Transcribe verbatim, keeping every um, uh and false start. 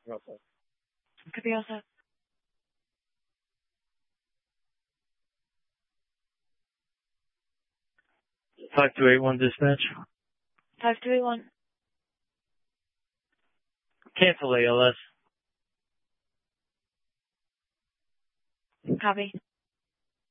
Could be also. five two eight one dispatch. five two eight one. Cancel A L S. Copy.